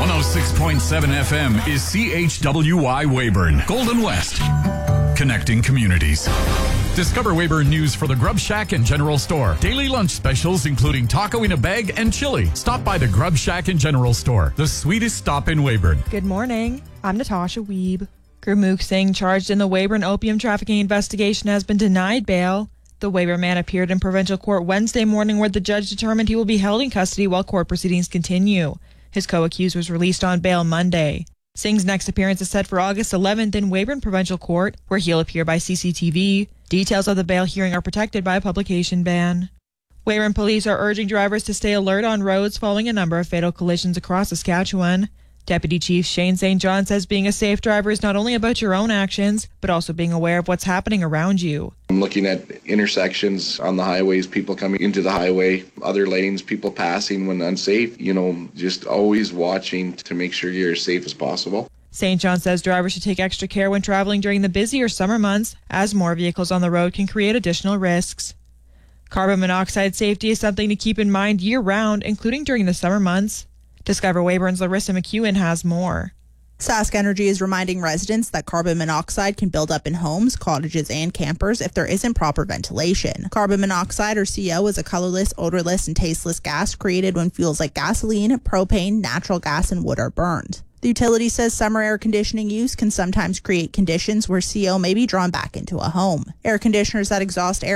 106.7 FM is CHWY Weyburn, Golden West, connecting communities. Discover Weyburn news for the Grub Shack and General Store. Daily lunch specials including taco in a bag and chili. Stop by the Grub Shack and General Store, the sweetest stop in Weyburn. Good morning. I'm Natasha Wiebe. Gurmukh Singh, charged in the Weyburn opium trafficking investigation, has been denied bail. The Weyburn man appeared in provincial court Wednesday morning where the judge determined he will be held in custody while court proceedings continue. His co-accused was released on bail Monday. Singh's next appearance is set for August 11th in Weyburn Provincial Court, where he'll appear by CCTV. Details of the bail hearing are protected by a publication ban. Weyburn police are urging drivers to stay alert on roads following a number of fatal collisions across Saskatchewan. Deputy Chief Shane St. John says being a safe driver is not only about your own actions, but also being aware of what's happening around you. I'm looking at intersections on the highways, people coming into the highway, other lanes, people passing when unsafe, just always watching to make sure you're as safe as possible. St. John says drivers should take extra care when traveling during the busier summer months, as more vehicles on the road can create additional risks. Carbon monoxide safety is something to keep in mind year-round, including during the summer months. Discover Weyburn's Larissa McEwen has more. Sask Energy is reminding residents that carbon monoxide can build up in homes, cottages, and campers if there isn't proper ventilation. Carbon monoxide, or CO, is a colorless, odorless, and tasteless gas created when fuels like gasoline, propane, natural gas, and wood are burned. The utility says summer air conditioning use can sometimes create conditions where CO may be drawn back into a home. Air conditioners that exhaust air